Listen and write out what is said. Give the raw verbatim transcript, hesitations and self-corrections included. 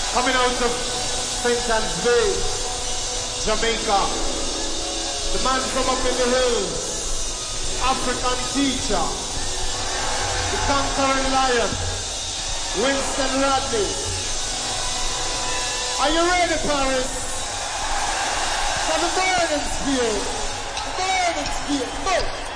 Coming out of Saint Anne's Bay, Jamaica. The man from up in the hills, African teacher, the conquering lion, Winston Radley. Are you ready, Paris? For the burning spear, the burning spear, go!